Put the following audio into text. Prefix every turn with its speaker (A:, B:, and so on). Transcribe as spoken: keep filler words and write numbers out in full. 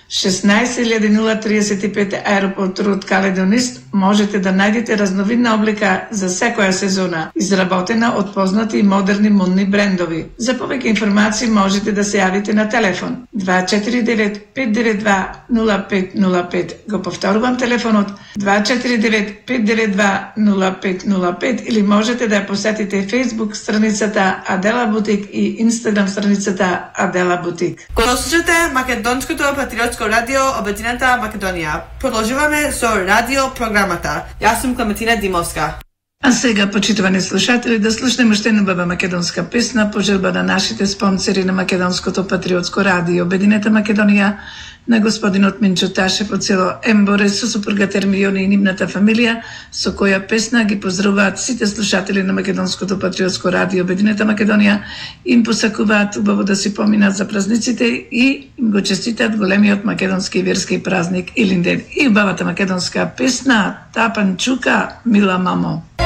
A: шеснаесет илјади нула триесет и пет Аеропорт Род Каледонист можете да најдете разновидна облека за секоја сезона, изработена од познати и модерни модни брендови. За повеќе информации можете да се јавите на телефон два четири девет пет девет два нула пет нула пет. Го повторувам телефонот два четири девет пет девет два нула пет нула пет или можете да ја посетите Facebook страницата Адела Бутик и Instagram страницата Адела Бутик.
B: Го слушате Македонското патриотско радио Обединета Македонија. Продолжуваме со радио програмата. Јас сум Клементина Димовска.
A: А сега, почитувани слушатели, да слушнеме уште една баба македонска песна по желба на нашите спонсори на Македонското патриотско радио Обединета Македонија, на господинот Минчо Ташев од село Емборе со супругата Ермиона и нивната фамилија, со која песна ги поздравуваат сите слушатели на Македонското патриотско радио Обединета Македонија, им посакуваат убаво да си поминат за празниците и им го честитат големиот македонски верски празник Илинден. И убавата македонска песна Тапанчука, мила мамо.